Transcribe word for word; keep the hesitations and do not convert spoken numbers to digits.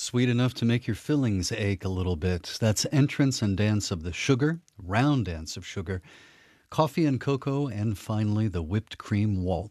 Sweet enough to make your fillings ache a little bit. That's Entrance and Dance of the Sugar, Round Dance of Sugar, Coffee and Cocoa, and finally the Whipped Cream Waltz.